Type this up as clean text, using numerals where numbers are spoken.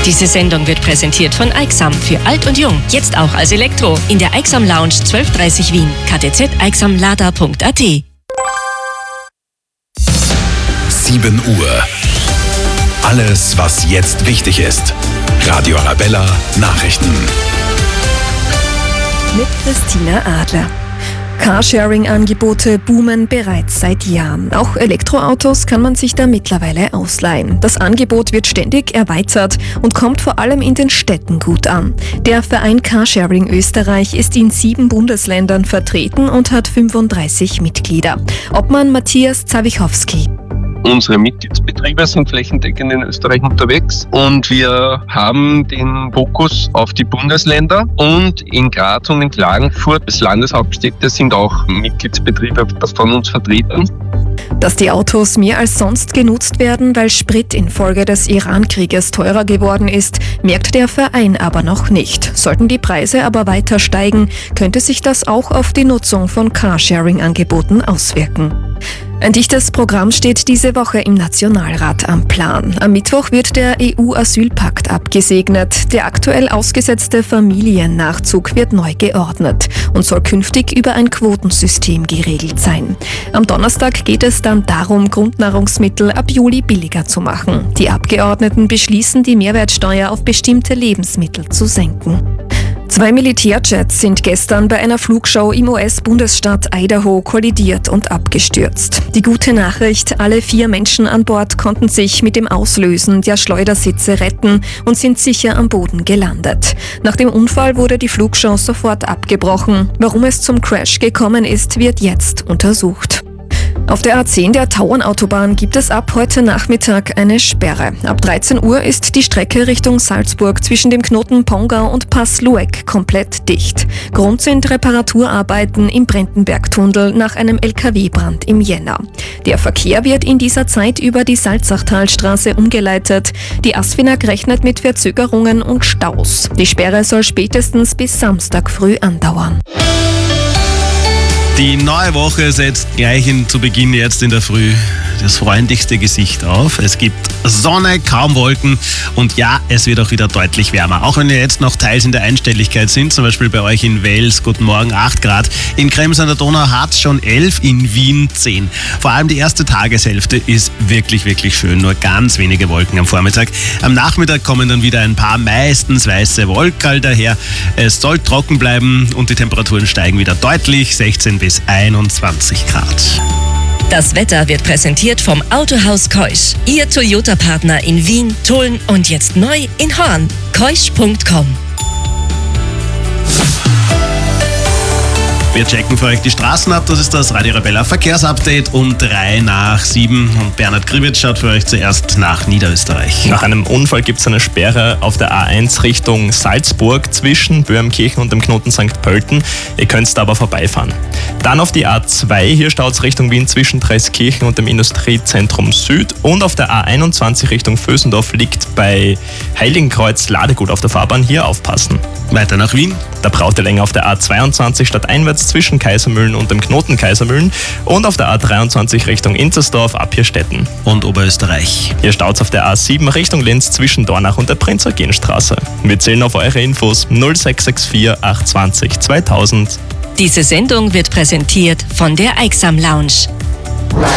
Diese Sendung wird präsentiert von Aixam für alt und jung. Jetzt auch als Elektro. In der Aixam Lounge 1230 Wien. ktzeixamlada.at. 7 Uhr. Alles, was jetzt wichtig ist. Radio Arabella Nachrichten. Mit Christina Adler. Carsharing-Angebote boomen bereits seit Jahren. Auch Elektroautos kann man sich da mittlerweile ausleihen. Das Angebot wird ständig erweitert und kommt vor allem in den Städten gut an. Der Verein Carsharing Österreich ist in 7 Bundesländern vertreten und hat 35 Mitglieder. Obmann Matthias Zawichowski. Unsere Mitgliedsbetriebe sind flächendeckend in Österreich unterwegs und wir haben den Fokus auf die Bundesländer und in Graz und in Klagenfurt, als Landeshauptstädte, sind auch Mitgliedsbetriebe von uns vertreten. Dass die Autos mehr als sonst genutzt werden, weil Sprit infolge des Iran-Krieges teurer geworden ist, merkt der Verein aber noch nicht. Sollten die Preise aber weiter steigen, könnte sich das auch auf die Nutzung von Carsharing-Angeboten auswirken. Ein dichtes Programm steht diese Woche im Nationalrat am Plan. Am Mittwoch wird der EU-Asylpakt abgesegnet. Der aktuell ausgesetzte Familiennachzug wird neu geordnet und soll künftig über ein Quotensystem geregelt sein. Am Donnerstag geht es dann darum, Grundnahrungsmittel ab Juli billiger zu machen. Die Abgeordneten beschließen, die Mehrwertsteuer auf bestimmte Lebensmittel zu senken. 2 Militärjets sind gestern bei einer Flugshow im US-Bundesstaat Idaho kollidiert und abgestürzt. Die gute Nachricht: alle 4 Menschen an Bord konnten sich mit dem Auslösen der Schleudersitze retten und sind sicher am Boden gelandet. Nach dem Unfall wurde die Flugshow sofort abgebrochen. Warum es zum Crash gekommen ist, wird jetzt untersucht. Auf der A10 der Tauernautobahn gibt es ab heute Nachmittag eine Sperre. Ab 13 Uhr ist die Strecke Richtung Salzburg zwischen dem Knoten Pongau und Pass-Lueck komplett dicht. Grund sind Reparaturarbeiten im Brentenbergtunnel nach einem LKW-Brand im Jänner. Der Verkehr wird in dieser Zeit über die Salzachtalstraße umgeleitet. Die ASFINAG rechnet mit Verzögerungen und Staus. Die Sperre soll spätestens bis Samstag früh andauern. Die neue Woche setzt gleich zu Beginn jetzt in der Früh das freundlichste Gesicht auf. Es gibt Sonne, kaum Wolken und ja, es wird auch wieder deutlich wärmer. Auch wenn wir jetzt noch teils in der Einstelligkeit sind, zum Beispiel bei euch in Wels, guten Morgen, 8 Grad. In Krems an der Donau hat es schon 11, in Wien 10. Vor allem die erste Tageshälfte ist wirklich, wirklich schön. Nur ganz wenige Wolken am Vormittag. Am Nachmittag kommen dann wieder ein paar meistens weiße Wolken daher. Es soll trocken bleiben und die Temperaturen steigen wieder deutlich, 16 bis 21 Grad. Das Wetter wird präsentiert vom Autohaus Keusch. Ihr Toyota-Partner in Wien, Tulln und jetzt neu in Horn. Keusch.com. Wir checken für euch die Straßen ab. Das ist das Radio Arabella Verkehrsupdate um 7:03. Und Bernhard Gribitz schaut für euch zuerst nach Niederösterreich. Nach einem Unfall gibt es eine Sperre auf der A1 Richtung Salzburg zwischen Böhmkirchen und dem Knoten St. Pölten. Ihr könnt da aber vorbeifahren. Dann auf die A2, hier staut es Richtung Wien zwischen Treskirchen und dem Industriezentrum Süd. Und auf der A21 Richtung Vösendorf liegt bei Heiligenkreuz Ladegut auf der Fahrbahn. Hier aufpassen. Weiter nach Wien. Da braucht ihr länger auf der A22 stadteinwärts zwischen Kaisermühlen und dem Knoten Kaisermühlen und auf der A23 Richtung Inzersdorf ab Hirstetten. Und Oberösterreich. Hier staut's auf der A7 Richtung Linz zwischen Dornach und der Prinz-Eugen-Straße. Wir zählen auf eure Infos 0664 820 2000. Diese Sendung wird präsentiert von der Aixam Lounge.